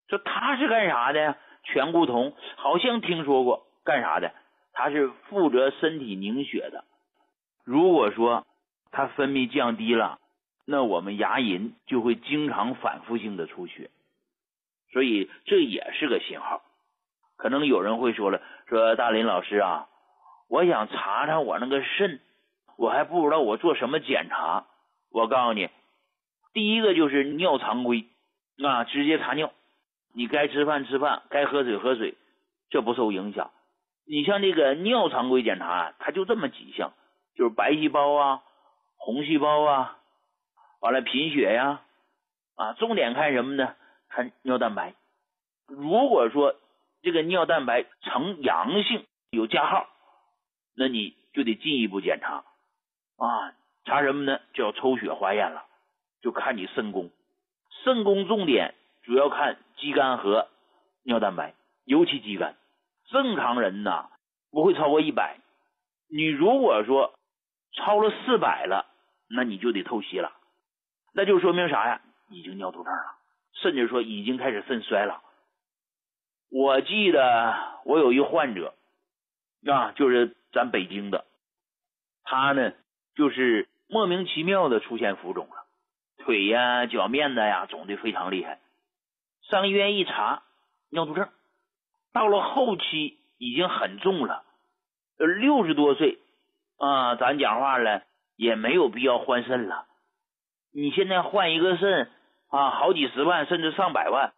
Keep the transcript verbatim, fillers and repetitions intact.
说他是干啥的呀？醛固酮好像听说过，干啥的？他是负责身体凝血的。如果说他分泌降低了，那我们牙龈就会经常反复性的出血，所以这也是个信号。可能有人会说了，说大林老师啊，我想查查我那个肾，我还不知道我做什么检查。我告诉你，第一个就是尿常规啊，直接查尿，你该吃饭吃饭，该喝水喝水，这不受影响。你像这个尿常规检查啊，它就这么几项，就是白细胞啊、红细胞啊，完了贫血呀，啊，重点看什么呢？看尿蛋白。如果说这个尿蛋白呈阳性，有加号，那你就得进一步检查啊，查什么呢？就要抽血化验了，就看你肾功。肾功重点主要看肌酐和尿蛋白，尤其肌酐。正常人呢不会超过一百，你如果说超了四百了，那你就得透析了，那就说明啥呀？已经尿毒症了，甚至说已经开始肾衰了。我记得我有一患者啊，就是咱北京的，他呢就是莫名其妙的出现浮肿了，腿呀、脚面子呀肿得非常厉害。上医院一查，尿毒症。到了后期已经很重了，呃，六十多岁啊，咱讲话了也没有必要换肾了。你现在换一个肾啊，好几十万甚至上百万，